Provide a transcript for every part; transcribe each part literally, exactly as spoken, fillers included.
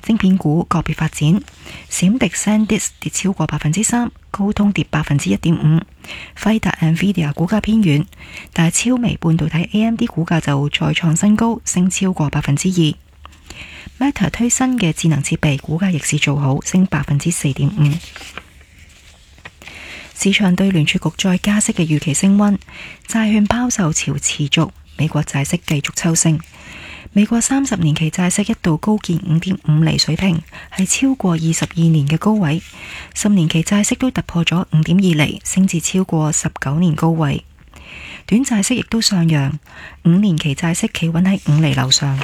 晶片股個別發展，閃迪 SanDisk 跌超過百分之三，高通跌百分之一點五，輝達 Nvidia 股價偏軟，但係超微半導體 A M D 股價就再創新高，升超過百分之二。Meta 推新嘅智能設備股價逆市做好，升百分之四點五。市場對聯儲局再加息嘅預期升溫，債券拋售潮持續，美國債息繼續抽升。美國三十年期債息一度高見五點五厘水平，係超過二十二年嘅高位。十年期債息都突破咗五點二厘，升至超過十九年高位。短債息亦都上揚，五年期債息企穩喺五厘樓上。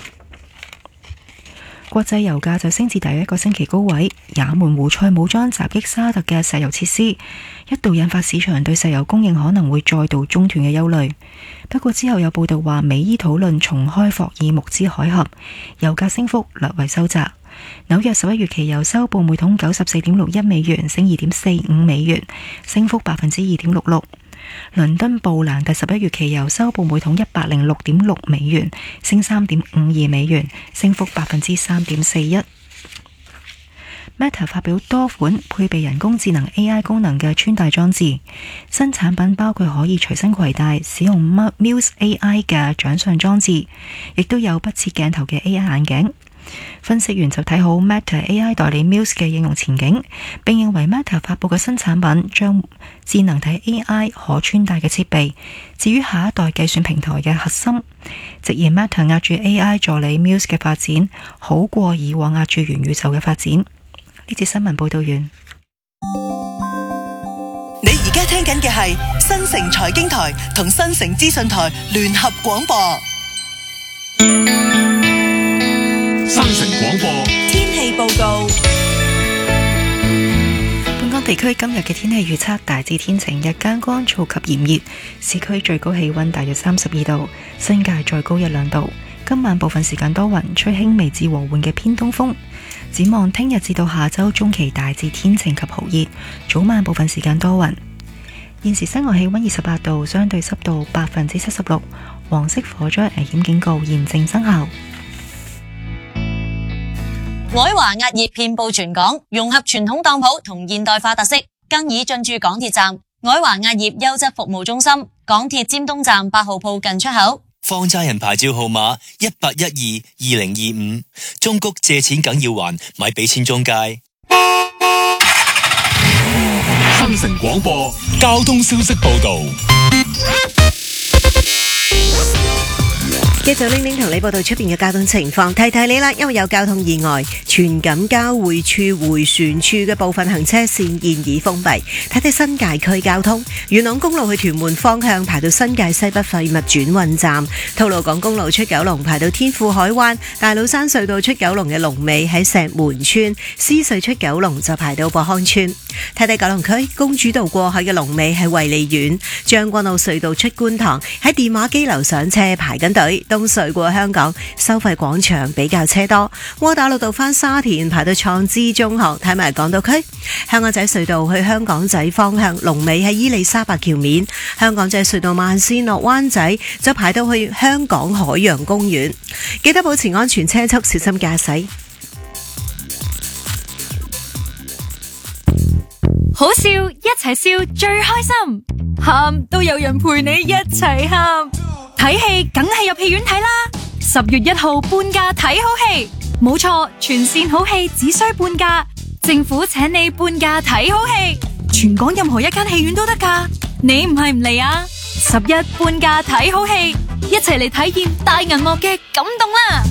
國際油價就升至第一個星期高位。也門胡塞武裝襲擊沙特嘅石油設施，一度引發市場對石油供應可能會再度中斷嘅憂慮。不過之後有報道話，美伊討論重開霍爾木茲海峽，油價升幅略為收窄。紐約十一月期油收報每桶九十四點六一美元，升二點四五美元，升幅百分之二點六六。倫敦布蘭特十一月期油收報每桶一百零六點六美元，升三點五二美元，升幅百分之三點四一。Meta 發表多款配備人工智能 A I 功能嘅穿戴裝置，新產品包括可以隨身攜帶、使用 Muse A I 嘅掌上裝置，亦都有不設鏡頭嘅 A I 眼鏡。分析員就睇好 Meta A I 代理 Muse 嘅應用前景，並認為 Meta 發佈嘅新產品將智能體 A I 可穿戴嘅設備。至於下一代計算平台嘅核心，直言 Meta 壓住 A I 助理 Muse 嘅發展，好過以往壓住元宇宙嘅發展。呢節新聞報道完。 你而家聽緊嘅係新城財經台同新城資訊台聯合廣播。 新城廣播天氣報告。 本港地區今日嘅天氣預測大致天晴，日間乾燥及炎熱，市區最高氣溫大約三十二度，新界再高一兩度。今晚部分時間多雲，吹輕微至和緩嘅偏東風。展望聽日至到下周中期大致天晴及酷熱，早晚部分時間多雲。現時室外氣溫二十八度，相對濕度百分之七十六，黃色火災危險警告現正生效。 愛華壓業遍佈全港，融合傳統當鋪同現代化特色，更已進駐港鐵站。愛華壓業優質服務中心，港鐵尖東站八號鋪近出口。 放債人牌照號碼一八一二二零二五，中谷借錢梗要還，咪俾錢中介。 新城廣播交通消息報道。 繼續拎拎同你報道出邊嘅交通情況，提提你啦，因為有交通意外，荃錦交匯處回旋處嘅部分行車線現已封閉。睇睇新界區交通，元朗公路去屯門方向排到新界西北廢物轉運站，吐露港公路出九龍排到天富海灣，大老山隧道出九龍嘅龍尾喺石門村，獅隧出九龍就排到博康村。睇睇九龍區公主道過海嘅龍尾喺衛理苑，將軍澳隧道出觀塘喺電話機樓上車排緊隊。東隧過香港收費廣場比較車多，窩打老道返沙田排到創知中學。睇埋港島區香港仔隧道去香港仔方向龍尾喺伊利沙伯橋面，香港仔隧道慢線落灣仔就排到去香港海洋公園。記得保持安全車速，小心駕駛。 好笑一齊笑最開心，喊都有人陪你一齊喊。睇戲梗係入戲院睇啦！十月一號半價睇好戲，冇錯，全線好戲只需半價，政府請你半價睇好戲，全港任何一間戲院都得㗎。你唔係唔嚟啊？十一半價睇好戲，一齊嚟體驗大銀幕嘅感動啦！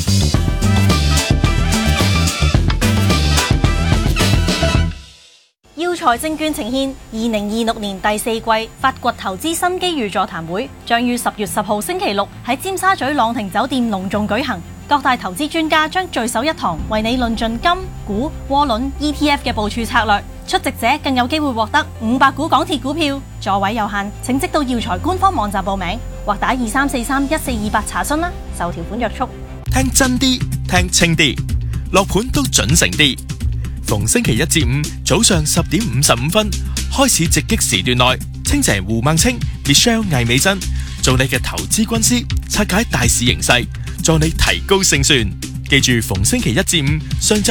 耀才證券呈現二零二六年第四季發掘投資新機遇座談會，將於十月十號星期六喺尖沙咀朗廷酒店隆重舉行。各大投資專家將聚首一堂，為你論盡金、股、窩輪、E T F 嘅部署策略。出席者更有機會獲得五百股港鐵股票。座位有限，請即到耀才官方網站報名，或打二三四三一四二八查詢啦。受條款約束。 聽真啲，聽清啲，落盤都準成啲。逢星期一至五早上十點五十五分開始直擊時段內，清姐胡孟青、Michelle 魏美珍做你嘅投資軍師，拆解大市形勢，助你提高勝算。記住，逢星期一至五上晝